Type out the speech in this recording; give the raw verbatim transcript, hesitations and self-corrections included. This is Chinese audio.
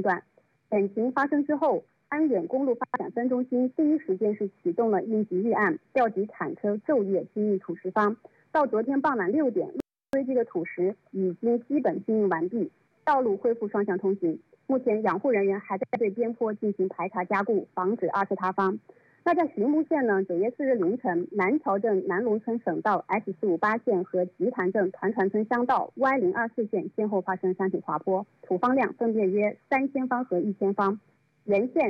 中断。险情发生之后，安远公路发展分中心第一时间是启动了应急预案，调集铲车昼夜清运土石方。到昨天傍晚六点，堆积的土石已经基本清运完毕，道路恢复双向通行。目前养护人员还在对边坡进行排查加固，防止二次塌方。那在寻木县呢，九月四日凌晨，南桥镇南龙村省道 S 四五八线和吉潭镇团船村乡道 Y 零二四线先后发生山体滑坡，土方量分别约三千方和一千方，沿线